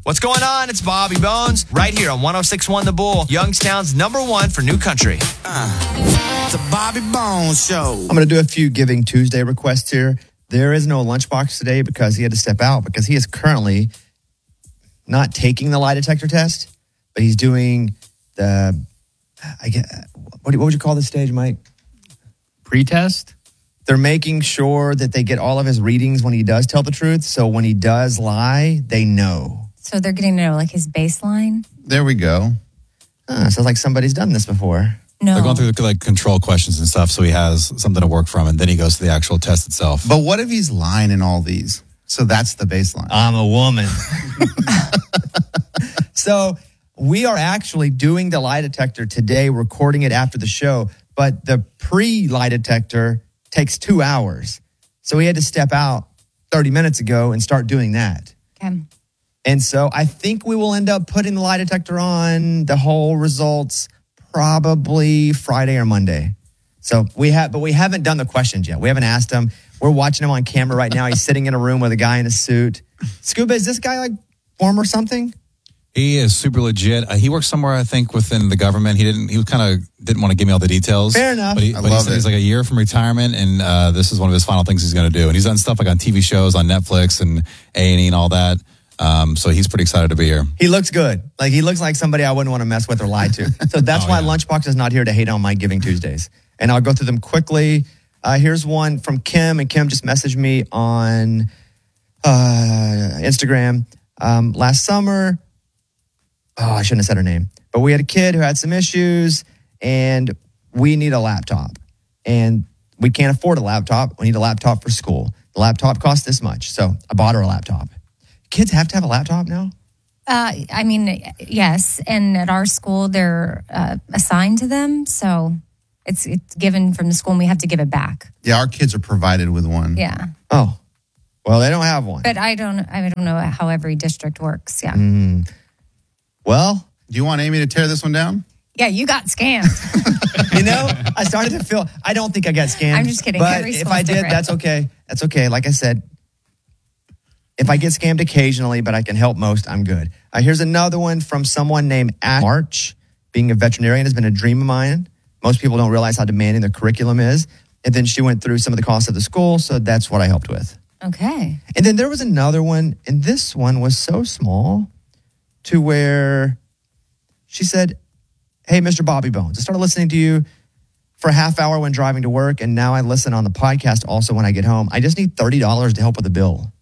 What's going on? It's Bobby Bones right here on 106.1 The Bull, Youngstown's #1 for new country. The Bobby Bones Show. I'm going to do a few Giving Tuesday requests here. There is no lunchbox today because he had to step out because he is currently not taking the lie detector test, but he's doing the, what would you call this stage, Mike? Pre-test? They're making sure that they get all of his readings when he does tell the truth. So when he does lie, they know. So they're getting to know like his baseline? There we go. Sounds like somebody's done this before. No. They're going through like control questions and stuff, so he has something to work from, and then he goes to the actual test itself. But what if he's lying in all these? So that's the baseline. I'm a woman. So we are actually doing the lie detector today, recording it after the show, but the pre-lie detector takes 2 hours. So he had to step out 30 minutes ago and start doing that. Okay. And so I think we will end up putting the lie detector on, the whole results, probably Friday or Monday. So we haven't done the questions yet. We haven't asked him. We're watching him on camera right now. He's sitting in a room with a guy in a suit. Scuba, is this guy like former something? He is super legit. He works somewhere, I think, within the government. He kind of didn't want to give me all the details. Fair enough. But he said he's like a year from retirement, and this is one of his final things he's going to do. And he's done stuff like on TV shows, on Netflix and A&E and all that. So he's pretty excited to be here. He looks good. Like he looks like somebody I wouldn't want to mess with or lie to. So that's why Lunchbox is not here to hate on my Giving Tuesdays. And I'll go through them quickly. Here's one from Kim, and Kim just messaged me on Instagram last summer. Oh, I shouldn't have said her name. But we had a kid who had some issues, and we need a laptop. And we can't afford a laptop. We need a laptop for school. The laptop costs this much. So I bought her a laptop. Kids have to have a laptop now? I mean, yes. And at our school, they're assigned to them. So it's given from the school, and we have to give it back. Yeah, our kids are provided with one. Yeah. Oh, well, they don't have one. But I don't know how every district works. Yeah. Well, do you want Amy to tear this one down? Yeah, you got scammed. I started to feel, I don't think I got scammed. I'm just kidding. But Every if school's I did, different. that's okay. That's okay. Like I said, if I get scammed occasionally, but I can help most, I'm good. Here's another one from someone named Ash March. Being a veterinarian has been a dream of mine. Most people don't realize how demanding the curriculum is. And then she went through some of the costs of the school, so that's what I helped with. Okay. And then there was another one, and this one was so small to where she said, "Hey, Mr. Bobby Bones, I started listening to you for a half hour when driving to work, and now I listen on the podcast also when I get home. I just need $30 to help with the bill."